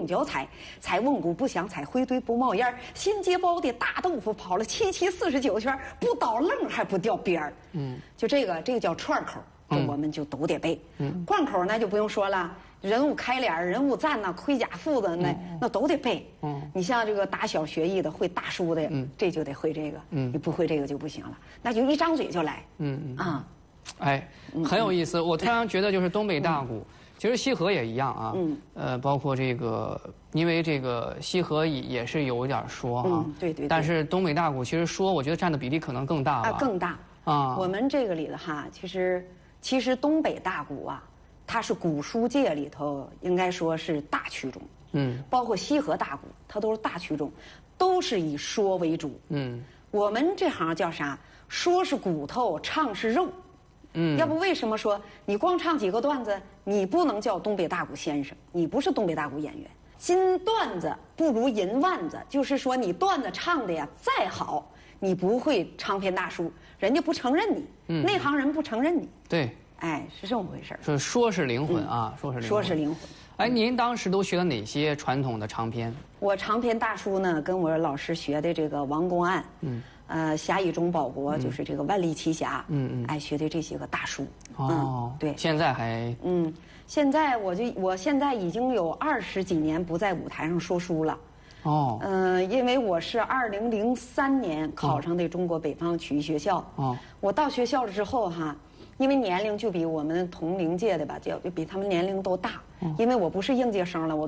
用脚踩，踩瓮骨不响，踩灰堆不冒烟儿。新街包的大豆腐跑了749圈，不倒愣还不掉边儿。就这个叫串口，我们就都得背。贯口那就不用说了。人物开脸、人物赞呐、盔甲副的那都得背。你像这个打小学艺的、会大书的，这就得会这个。你不会这个就不行了，那就一张嘴就来。啊， 哎，很有意思。我突然觉得，就是东北大鼓，其实西河也一样啊。包括这个，因为这个西河也是有点说啊。 对。 但是东北大鼓其实说，我觉得占的比例可能更大吧。 更大啊。我们这个里的哈，其实东北大鼓啊。它是古书界里头应该说是大曲种，包括西河大鼓，它都是大曲种，都是以说为主，我们这行叫啥？说是骨头，唱是肉，要不为什么说你光唱几个段子，你不能叫东北大鼓先生，你不是东北大鼓演员。金段子不如银腕子，就是说你段子唱的呀再好，你不会长篇大书，人家不承认你，内行人不承认你。 对。 哎，是这么回事儿。 说是灵魂啊，说是灵魂。哎，您当时都学了哪些传统的长篇？ 我长篇大书呢，跟我老师学的这个王公案，侠以忠保国，就是这个万历奇侠，哎，学的这些个大书。对。现在还现在我现在已经有20几年不在舞台上说书了。因为我是2003年考上的中国北方曲艺学校。我到学校了之后哈。因为年龄就比我们同龄届的吧，就比他们年龄都大。因为我不是应届生了，我都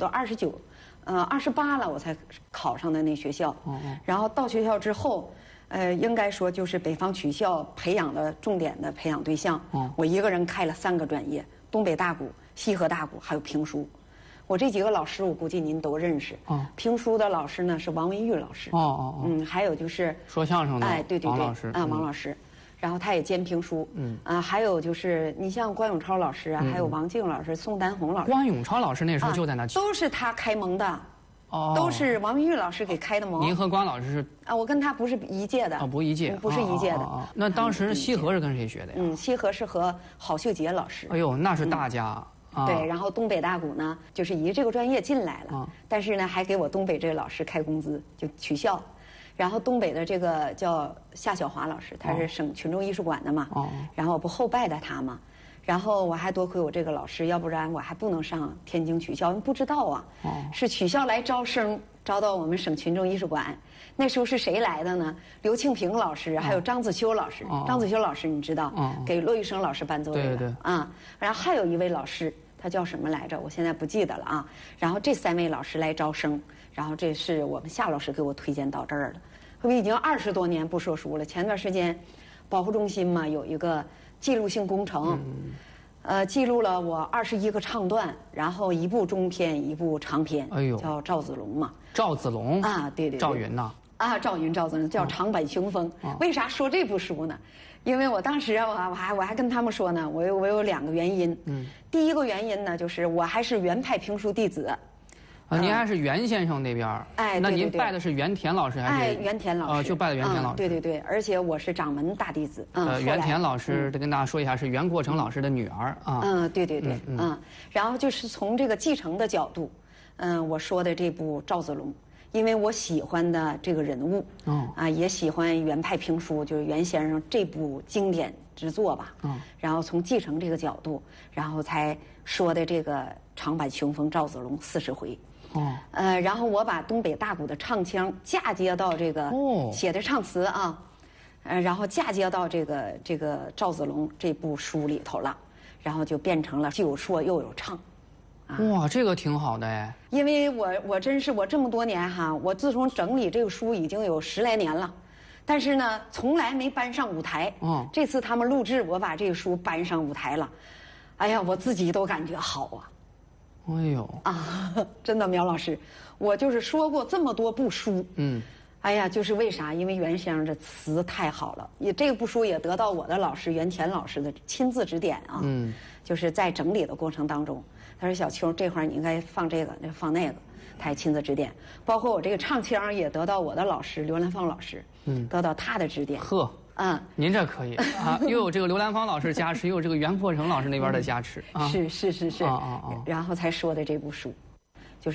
28了，我才考上的那学校。然后到学校之后，应该说就是北方曲校培养的重点的培养对象。我一个人开了3个专业：东北大鼓、西河大鼓，还有评书。我这几个老师，我估计您都认识。评书的老师呢是王文玉老师。还有就是说相声的王老师。 王老师。然后他也兼评书，还有就是你像关永超老师啊，还有王静老师、宋丹红老师。 关永超老师那时候就在那， 都是他开蒙的，都是王文玉老师给开的蒙。 您和关老师是我跟他不是一届的。 不一届， 不是一届的。 那当时西河是跟谁学的呀？ 西河是和郝秀杰老师。 哎呦，那是大家。 对，然后东北大鼓呢，就是以这个专业进来了，但是呢，还给我东北这个老师开工资，就取笑。然后东北的这个叫夏小华老师，他是省群众艺术馆的嘛，然后我不后拜的他嘛，然后我还多亏我这个老师，要不然我还不能上天津曲校，不知道啊，是曲校来招生，招到我们省群众艺术馆。那时候是谁来的呢？刘庆平老师，还有张子修老师。张子修老师你知道，给骆玉生老师伴奏的。 对。 然后还有一位老师，他叫什么来着？我现在不记得了啊。然后这3位老师来招生。然后这是我们夏老师给我推荐到这儿了。我已经20多年不说书了。前段时间，保护中心嘛有一个记录性工程，记录了我21个唱段，然后1部中篇，1部长篇，叫赵子龙嘛。 赵子龙啊，对。 赵云呐。 赵云、赵子龙叫长坂雄风。为啥说这部书呢？因为我当时我还跟他们说呢，我有2个原因。第一个原因呢，就是我还是原派评书弟子。 您还是袁先生那边那您拜的是袁田老师还是？ 袁田老师。 就拜的袁田老师。 对，而且我是掌门大弟子。 袁田老师，得跟大家说一下，是袁国成老师的女儿啊。 对。然后就是从这个继承的角度，我说的这部赵子龙，因为我喜欢的这个人物，也喜欢原派评书，就是袁先生这部经典之作吧。然后从继承这个角度，然后才说的这个长坂雄风赵子龙40回。然后我把东北大鼓的唱腔嫁接到这个写的唱词啊，然后嫁接到这个赵子龙这部书里头了，然后就变成了既有说又有唱。 哇，这个挺好的哎。 因为我真是我这么多年哈，我自从整理这个书已经有10来年了，但是呢从来没搬上舞台。这次他们录制，我把这个书搬上舞台了，哎呀，我自己都感觉好啊。 哎呦真的苗老师，我就是说过这么多部书，哎呀，就是为啥？因为袁先生这词太好了，这部书也得到我的老师袁田老师的亲自指点啊。就是在整理的过程当中，他说小秋这块你应该放这个，放那个，他也亲自指点。包括我这个唱腔也得到我的老师刘兰芳老师，得到他的指点。 您这可以又有这个刘兰芳老师加持，又有这个袁国成老师那边的加持是。然后才说的这部书。